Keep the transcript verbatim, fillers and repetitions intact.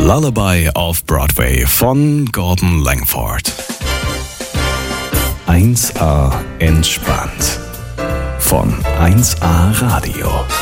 Lullaby auf Broadway von Gordon Langford. eins A entspannt von eins A Radio.